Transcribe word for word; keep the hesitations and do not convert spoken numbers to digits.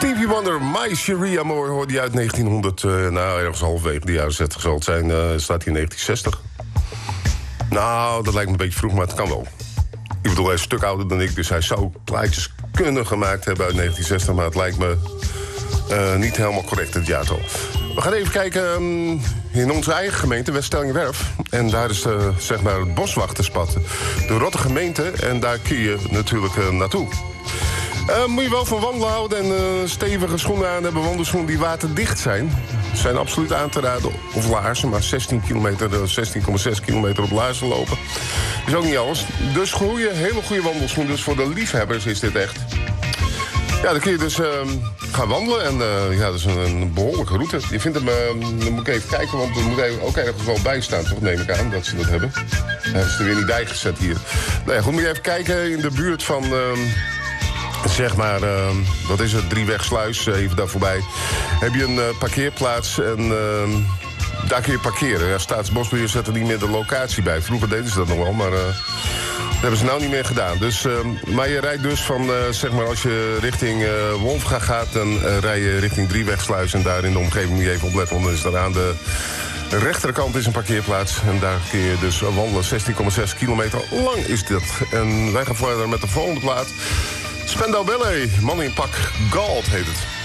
Stevie Wonder, My Cherie Amour, hoorde je uit negentienhonderd... Uh, nou, ergens halverwege de jaren zestig zal het zijn. Uh, staat hier in negentien zestig. Nou, dat lijkt me een beetje vroeg, maar het kan wel. Ik bedoel, hij is een stuk ouder dan ik, dus hij zou plaatjes kunnen gemaakt hebben uit negentien zestig... maar het lijkt me uh, niet helemaal correct, het jaartal. We gaan even kijken um, in onze eigen gemeente, West-Stellingwerf. En daar is uh, zeg maar het boswachterspad. De rotte gemeente, en daar kun je natuurlijk uh, naartoe. Uh, moet je wel van wandelen houden en uh, stevige schoenen aan hebben. Wandelschoenen die waterdicht zijn. Zijn absoluut aan te raden. Of laarzen, maar zestien kilometer, zestien komma zes kilometer op laarzen lopen. Is ook niet alles. Dus goeie, hele goede wandelschoenen. Dus voor de liefhebbers is dit echt. Ja, dan kun je dus uh, gaan wandelen. En uh, ja, dat is een, een behoorlijke route. Je vindt hem, uh, dan moet ik even kijken, want er moet even ook ergens wel bij staan. Toch neem ik aan dat ze dat hebben. Hij is er weer niet bijgezet hier. Nou ja, goed, moet je even kijken in de buurt van... Uh, Zeg maar, uh, wat is het, Driewegsluis, even daar voorbij. Heb je een uh, parkeerplaats en uh, daar kun je parkeren. Ja, Staatsbosbeheer zet er niet meer de locatie bij. Vroeger deden ze dat nog wel, maar uh, dat hebben ze nou niet meer gedaan. Dus, uh, maar je rijdt dus van, uh, zeg maar, als je richting uh, Wolfga gaat... dan uh, rij je richting Driewegsluis en daar in de omgeving moet je even opletten... want dan is er aan de rechterkant is een parkeerplaats. En daar kun je dus wandelen. zestien komma zes kilometer lang is dit. En wij gaan verder met de volgende plaat... Spandau Ballet, Man in Pak, Gold heet het.